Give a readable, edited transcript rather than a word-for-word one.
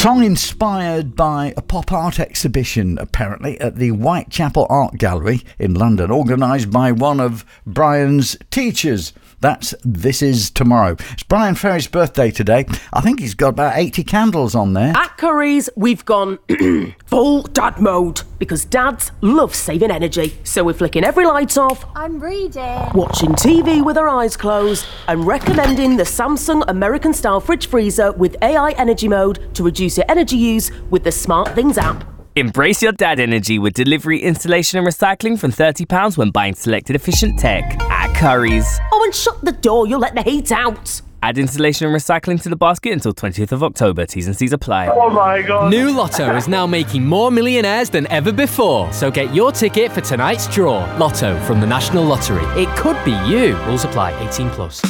Song inspired by a pop art exhibition, apparently, at the Whitechapel Art Gallery in London, organised by one of Brian's teachers. That's This Is Tomorrow. It's Brian Ferry's birthday today. I think he's got about 80 candles on there. At Curry's, we've gone full dad mode because dads love saving energy. So we're flicking every light off. I'm reading. Watching TV with our eyes closed and recommending the Samsung American Style Fridge Freezer with AI Energy Mode to reduce your energy use with the Smart Things app. Embrace your dad energy with delivery, installation and recycling from £30 when buying selected efficient tech at Curry's. Oh, and shut the door, you'll let the heat out. Add installation and recycling to the basket until 20th of October. T's and C's apply. Oh my God. New Lotto is now making more millionaires than ever before. So get your ticket for tonight's draw. Lotto from the National Lottery. It could be you. Rules apply. 18+.